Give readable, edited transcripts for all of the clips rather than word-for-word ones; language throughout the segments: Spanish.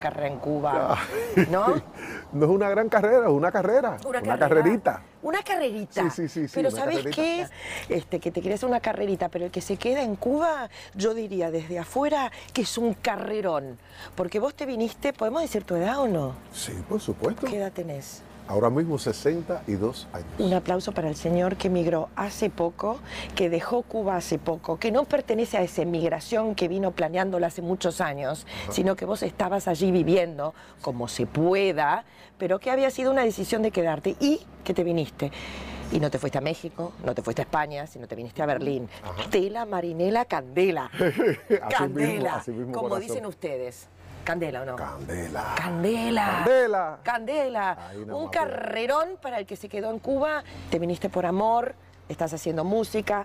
carrera en Cuba, ¿no? No es una gran carrera, es una carrera, una carrerita. Una carrerita. Sí, pero ¿sabes qué? Que te quieres una carrerita, pero el que se queda en Cuba, yo diría desde afuera que es un carrerón. Porque vos te viniste, ¿podemos decir tu edad o no? Sí, por supuesto. ¿Qué edad tenés? Ahora mismo 62 años. Un aplauso para el señor que emigró hace poco, que dejó Cuba hace poco, que no pertenece a esa emigración que vino planeándola hace muchos años, sino que vos estabas allí viviendo como se pueda, pero que había sido una decisión de quedarte y que te viniste. Y no te fuiste a México, no te fuiste a España, sino te viniste a Berlín. Tela, Marinela, Candela. Candela, así mismo como corazón. dicen ustedes. ¿Candela o no? Candela. Candela. Candela. Candela. Un carrerón para el que se quedó en Cuba. Te viniste por amor, estás haciendo música.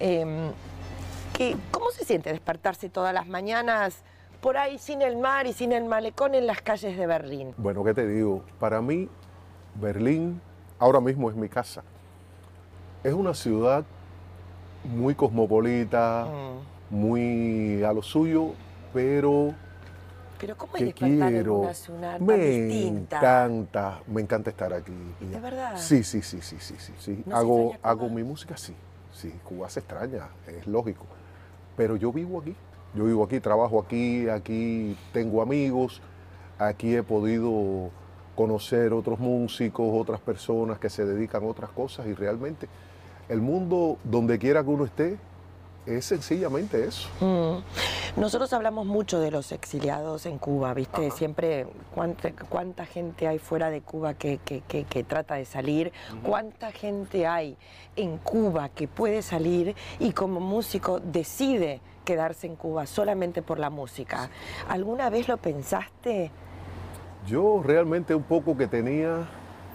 ¿Cómo se siente despertarse todas las mañanas por ahí sin el mar y sin el malecón en las calles de Berlín? Bueno, ¿qué te digo? Para mí, Berlín ahora mismo es mi casa. Es una ciudad muy cosmopolita, muy a lo suyo, pero ¿cómo es despertar en una ciudad tan distinta? Me encanta estar aquí. ¿De verdad? Sí. ¿No hago mi música, sí. Cuba se extraña, es lógico. Pero yo vivo aquí, trabajo aquí, aquí tengo amigos, aquí he podido conocer otros músicos, otras personas que se dedican a otras cosas y realmente el mundo, donde quiera que uno esté, es sencillamente eso. Nosotros hablamos mucho de los exiliados en Cuba, ¿viste? Siempre, ¿cuánta gente hay fuera de Cuba que trata de salir? ¿Cuánta gente hay en Cuba que puede salir y como músico decide quedarse en Cuba solamente por la música? ¿Alguna vez lo pensaste? Yo realmente un poco que tenía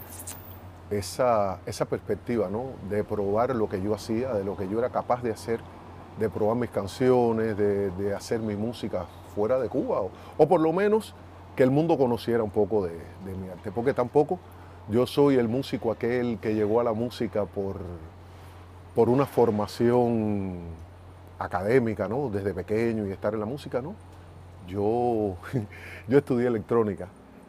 esa perspectiva, ¿no? De probar lo que yo hacía, de lo que yo era capaz de hacer, de probar mis canciones, de hacer mi música fuera de Cuba, o por lo menos que el mundo conociera un poco de mi arte, porque tampoco yo soy el músico aquel que llegó a la música por una formación académica, ¿no? Desde pequeño y estar en la música, ¿no? Yo estudié electrónica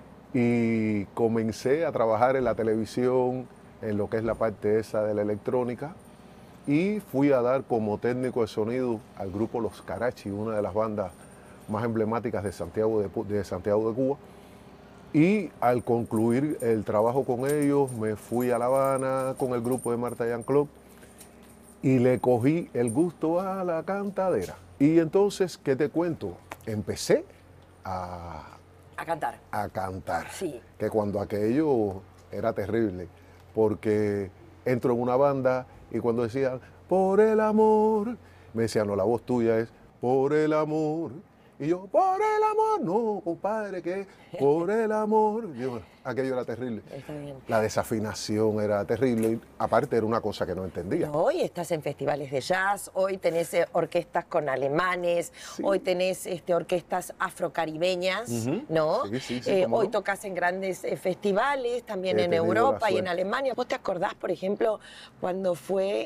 y comencé a trabajar en la televisión, en lo que es la parte esa de la electrónica, y fui a dar como técnico de sonido al grupo Los Karachi, una de las bandas más emblemáticas de Santiago de Cuba. Y al concluir el trabajo con ellos, me fui a La Habana con el grupo de Marta Jan Club y le cogí el gusto a la cantadera. Y entonces, ¿qué te cuento? Empecé a cantar. A cantar. Sí. Que cuando aquello era terrible, porque entro en una banda y cuando decían, por el amor, me decían, no, la voz tuya es, por el amor. Y yo, por el amor, no, compadre, ¿qué? Por el amor. Y yo, aquello era terrible. Está bien. La desafinación era terrible. Y aparte era una cosa que no entendía. Hoy estás en festivales de jazz, hoy tenés orquestas con alemanes, hoy tenés orquestas afrocaribeñas, ¿no? Sí, hoy no. tocas en grandes festivales, también en Europa y en Alemania. ¿Vos te acordás, por ejemplo, cuando fue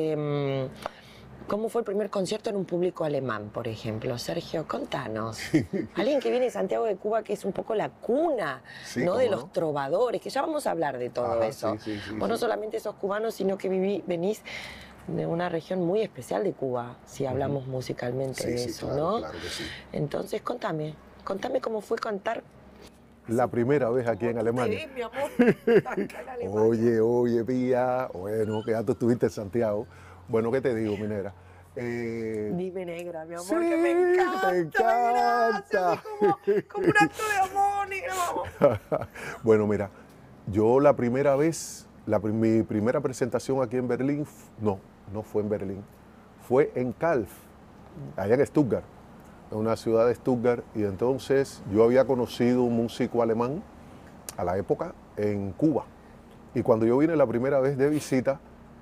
¿cómo fue el primer concierto en un público alemán, por ejemplo? Sergio, contanos. Alguien que viene de Santiago de Cuba, que es un poco la cuna, ¿no? De los trovadores, que ya vamos a hablar de todo eso. Vos no solamente sos cubano, sino que venís de una región muy especial de Cuba, si hablamos musicalmente de eso, claro, ¿no? Claro que sí. Entonces, contame cómo fue cantar. La primera vez aquí en Alemania. Sí, mi amor, acá en Alemania. Oye, Pía, bueno, que ya tú estuviste en Santiago. Bueno, ¿qué te digo, mi negra? Dime, negra, mi amor, sí, que me encanta. te encanta. Gracias, como un acto de amor, negra. Bueno, mira, yo la primera vez, mi primera presentación aquí en Berlín, no fue en Berlín, fue en Calw, allá en Stuttgart, en una ciudad de Stuttgart, y entonces yo había conocido un músico alemán a la época en Cuba, y cuando yo vine la primera vez de visita,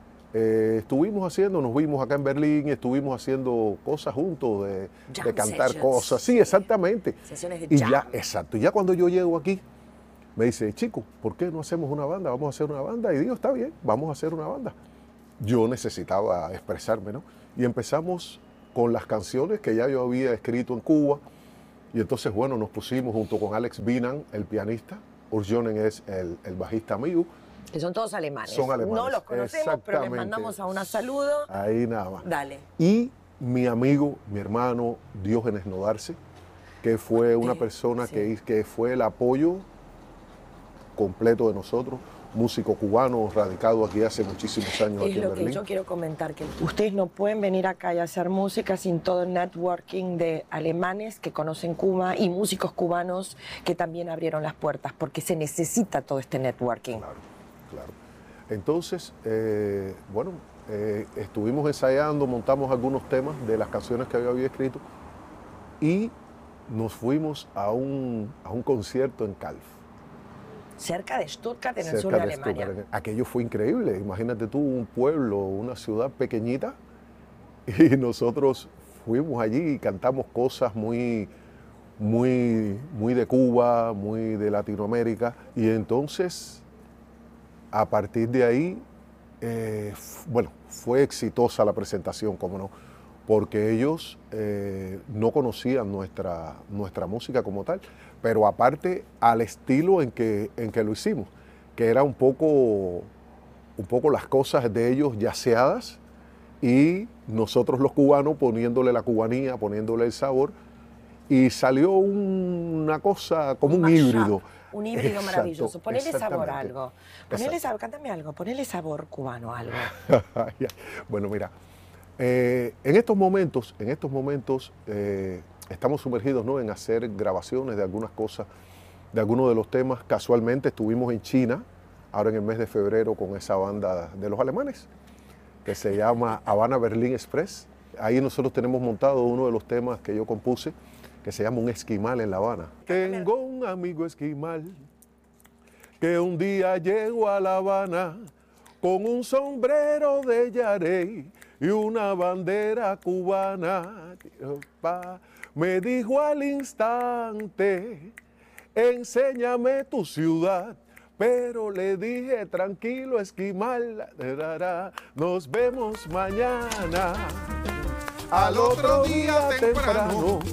nos vimos acá en Berlín, estuvimos haciendo cosas juntos, de cantar cosas. Sí, exactamente. Sesiones de jam. Y ya cuando yo llego aquí, me dice, chico, ¿por qué no hacemos una banda? Vamos a hacer una banda. Y digo, está bien, vamos a hacer una banda. Yo necesitaba expresarme, ¿no? Y empezamos con las canciones que ya yo había escrito en Cuba. Y entonces, bueno, nos pusimos junto con Alex Binan, el pianista, Urs Jonen es el bajista amigo. Que son todos alemanes. Son alemanes. No los conocemos, pero les mandamos a una saludo. Ahí nada más. Dale. Y mi amigo, mi hermano, Diógenes Nodarse, que fue una persona que fue el apoyo completo de nosotros, músico cubano radicado aquí hace muchísimos años aquí en Berlín. Es lo que yo quiero comentar, que ustedes no pueden venir acá y hacer música sin todo el networking de alemanes que conocen Cuba y músicos cubanos que también abrieron las puertas, porque se necesita todo este networking. Claro, claro. Entonces, bueno, estuvimos ensayando, montamos algunos temas de las canciones que había escrito y nos fuimos a un concierto en Calw. Cerca de Stuttgart, en el sur de Alemania. Stuttgart. Aquello fue increíble. Imagínate tú, un pueblo, una ciudad pequeñita, y nosotros fuimos allí y cantamos cosas muy de Cuba, muy de Latinoamérica. Y entonces, a partir de ahí, bueno, fue exitosa la presentación, cómo no, porque ellos no conocían nuestra música como tal, pero aparte al estilo en que lo hicimos, que era un poco las cosas de ellos yaceadas y nosotros los cubanos poniéndole la cubanía, poniéndole el sabor, y salió una cosa como un híbrido. Un híbrido maravilloso. Ponele sabor a algo. Ponele sabor, cántame algo, ponele sabor cubano a algo. Bueno, mira, en estos momentos estamos sumergidos, ¿no?, en hacer grabaciones de algunas cosas, de algunos de los temas. Casualmente estuvimos en China, ahora en el mes de febrero, con esa banda de los alemanes, que se llama Habana Berlin Express. Ahí nosotros tenemos montado uno de los temas que yo compuse, que se llama Un esquimal en La Habana. Tengo un amigo esquimal que un día llegó a La Habana con un sombrero de yarey y una bandera cubana. Me dijo al instante, enséñame tu ciudad, pero le dije, tranquilo esquimal, nos vemos mañana, al otro día temprano.